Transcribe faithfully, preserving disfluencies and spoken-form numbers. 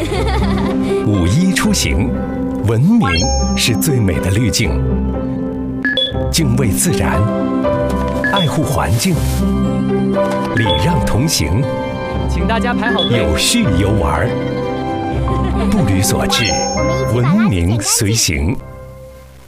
五一出行，文明是最美的滤镜。敬畏自然，爱护环境，礼让同行， 请大家排好队， 有序游玩，步履所至，文明随行。